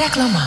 Reklama.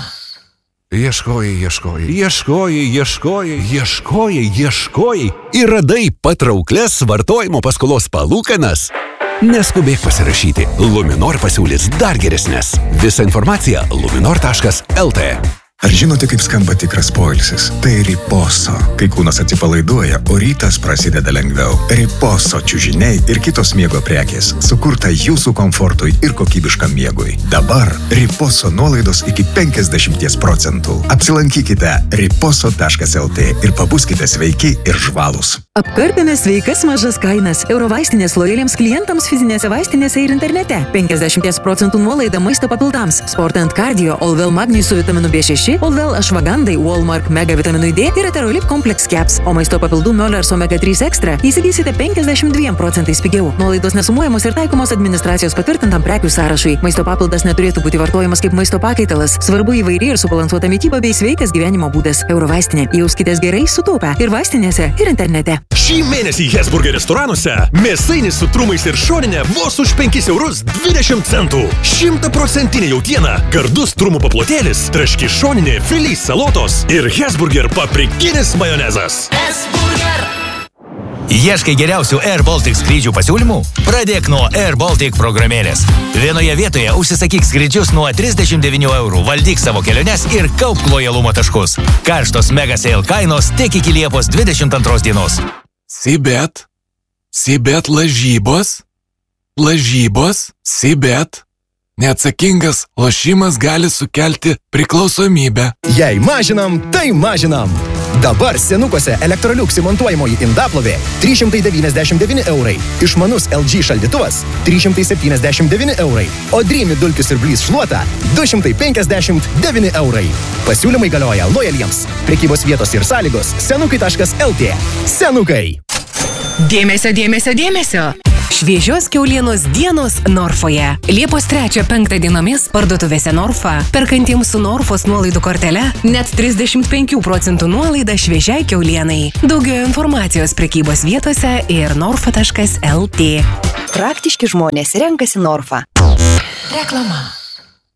Ieškojai ir radai patrauklias vartojimo paskolos palūkanas? Neskubėk pasirašyti. Luminor pasiūlys dar geresnes. Visa informacija luminor.lt. Ar žinote, kaip skamba tikras poilsis? Tai Riposo. Kai kūnas atsipalaiduoja, o rytas prasideda lengviau. Riposo čiužiniai ir kitos miego prekės. Sukurta jūsų komfortui ir kokybiškam miegui. Dabar Riposo nuolaidos iki 50%. Apsilankykite riposo.lt ir pabuskite sveiki ir žvalūs. Apkarpėme sveikas mažas kainas. Eurovaistinės lojaliems klientams fizinėse vaistinėse ir internete. 50% nuolaida maisto papildams. Sport & Cardio, Allwell Magnį su vitaminu B6, Allwell Ashwagandai, Walmark Mega vitaminui D ir Eterolip Complex Caps. O maisto papildų Möllers Omega 3 Extra įsigysite 52% pigiau. Nuolaidos nesumuojamos ir taikomos administracijos patvirtintam prekių sąrašui. Maisto papildas neturėtų būti vartojamas kaip maisto pakaitalas. Svarbu įvairi ir subalansuota mityba bei sveikas gyvenimo būdas. Eurovaistinė. Jauskitės gerai sutaupę ir vaistinėse ir internete. Šį mėnesį Hesburger restoranuose mėsainis su trumais ir šoninė vos už 5,20 €. 100% jautiena, gardus trumų paplotėlis, traški šoninė, filys salotos ir Hesburger paprikinis majonezas. Hesburger. Ieškai geriausių Air Baltic skrydžių pasiūlymų? Pradėk nuo Air Baltic programėlės. Vienoje vietoje užsisakyk skrydžius nuo 39 €, valdyk savo keliones ir kaupk lojalumo taškus. Karštos mega sale kainos tik iki Liepos 22 dienos. Sibet lažybos, Sibet. Neatsakingas lošimas gali sukelti priklausomybę. Jei mažinam, tai mažinam. Dabar Senukuose Electrolux įmontuojamoji indaplovė 399 €. Išmanus LG šaldytuvas 379 €. O Dreamy dulkių siurblys šluota 259 €. Pasiūlymai galioja lojaliems. Prekybos vietos ir sąlygos senukai.lt. Senukai. Dėmesio! Šviežios kiaulienos dienos Norfoje. Liepos 3-5 dienomis parduotuvėse Norfa, perkantiems su Norfos nuolaidų kortele, net 35% nuolaida šviežiai kiaulienai. Daugiau informacijos prekybos vietose ir norfa.lt. Praktiški žmonės renkasi Norfa. Reklama.